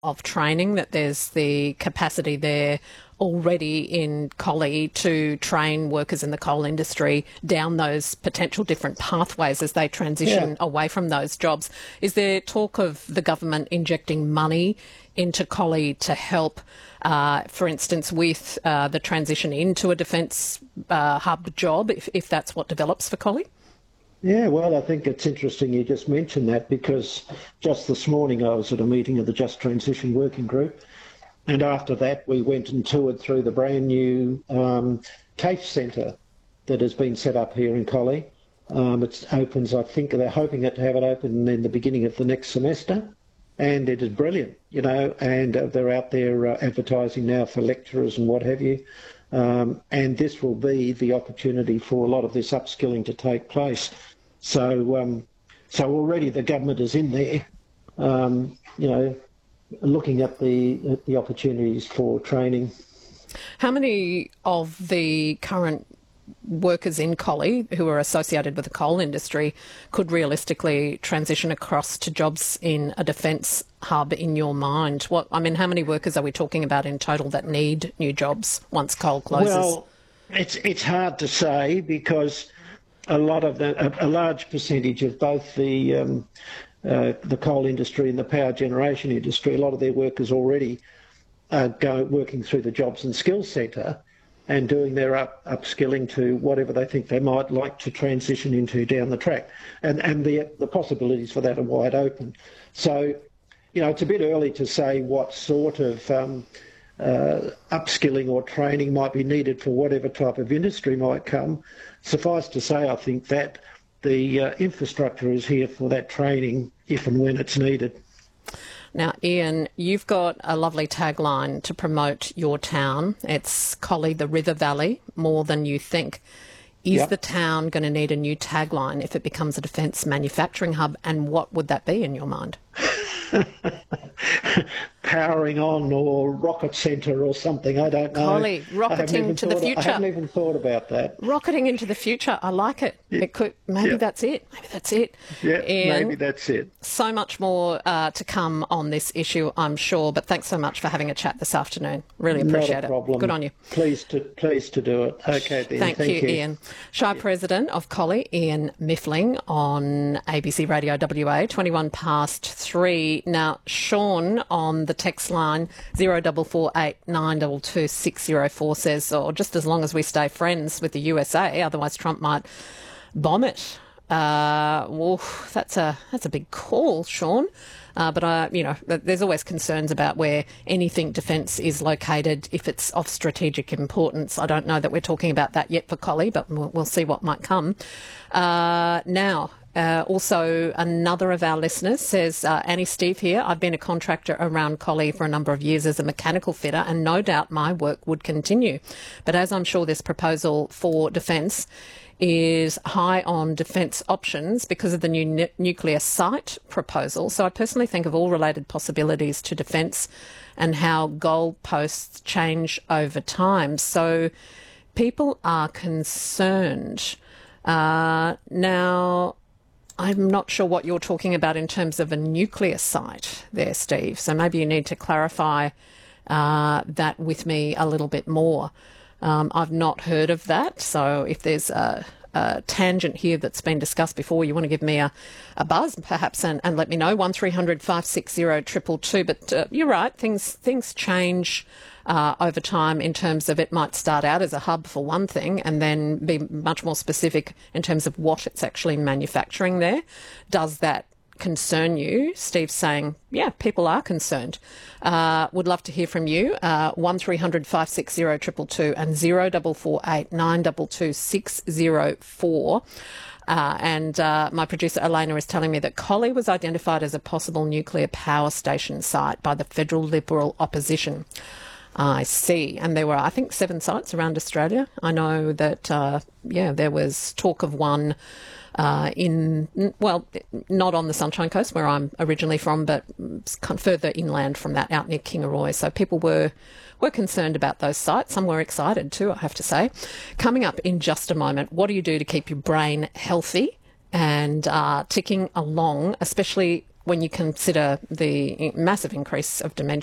of training, that there's the capacity there already in Collie to train workers in the coal industry down those potential different pathways as they transition away from those jobs. Is there talk of the government injecting money into Collie to help, for instance, with the transition into a defence hub job, if that's what develops for Collie? Yeah, well, I think it's interesting you just mentioned that, because just this morning I was at a meeting of the Just Transition Working Group, and after that we went and toured through the brand new TAFE centre that has been set up here in Collie. It opens, I think they're hoping to have it open in the beginning of the next semester, and it is brilliant, you know, and they're out there advertising now for lecturers and what have you. And this will be the opportunity for a lot of this upskilling to take place. So already the government is in there, you know, looking at the opportunities for training. How many of the current workers in Collie who are associated with the coal industry could realistically transition across to jobs in a defence hub in your mind? How many workers are we talking about in total that need new jobs once coal closes? Well, it's hard to say, because a large percentage of both the coal industry and the power generation industry, a lot of their workers already working through the Jobs and Skills Centre and doing their upskilling to whatever they think they might like to transition into down the track. And the possibilities for that are wide open. So, you know, it's a bit early to say what sort of upskilling or training might be needed for whatever type of industry might come. Suffice to say, I think that the infrastructure is here for that training if and when it's needed. Now, Ian, you've got a lovely tagline to promote your town. It's Collie, the River Valley, more than you think. Is the town going to need a new tagline if it becomes a defence manufacturing hub, and what would that be in your mind? Powering on, or rocket centre or something, I don't know. Collie, rocketing to the future. I haven't even thought about that. Rocketing into the future, I like it. Maybe that's it. Yeah, maybe that's it. So much more to come on this issue, I'm sure, but thanks so much for having a chat this afternoon. Really appreciate it. Not a problem. Good on you. Pleased to do it. Okay, then. Thank you, Ian. Show President of Collie, Ian Miffling, on ABC Radio WA, 3. Now, Sean on the text line 0448 922 604 says, just as long as we stay friends with the USA, otherwise Trump might bomb it. That's a big call, Sean. But there's always concerns about where anything defence is located if it's of strategic importance. I don't know that we're talking about that yet for Collie, but we'll see what might come. Also, another of our listeners says, Annie Steve here, I've been a contractor around Collie for a number of years as a mechanical fitter, and no doubt my work would continue. But as I'm sure this proposal for defence is high on defence options because of the new nuclear site proposal, so I personally think of all related possibilities to defence and how goalposts change over time. So people are concerned. Now, I'm not sure what you're talking about in terms of a nuclear site there, Steve. So maybe you need to clarify that with me a little bit more. I've not heard of that. So if there's a tangent here that's been discussed before, you want to give me a buzz perhaps and let me know. 1300 560 222. But you're right, things change over time in terms of it might start out as a hub for one thing and then be much more specific in terms of what it's actually manufacturing there. Does that concern you? Steve's saying, yeah, people are concerned. Would love to hear from you. 1300 560 222 and 0448 922 604. And my producer Elena is telling me that Collie was identified as a possible nuclear power station site by the federal Liberal opposition. I see. And there were, I think, 7 sites around Australia. I know that, there was talk of one not on the Sunshine Coast where I'm originally from, but kind of further inland from that, out near Kingaroy. So people were concerned about those sites. Some were excited too, I have to say. Coming up in just a moment, what do you do to keep your brain healthy and ticking along, especially when you consider the massive increase of dementia